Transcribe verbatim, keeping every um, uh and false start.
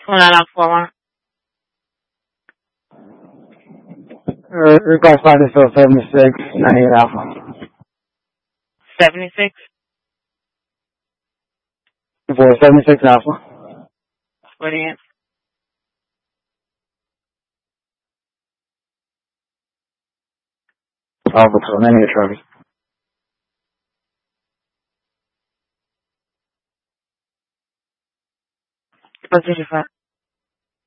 one nine four one. Uh, request flight is still seventy-six, ninety-eight Alpha. seventy-six? For seventy-six Alpha. Brilliant. Alpha two, ninety-eight Travis. Position five.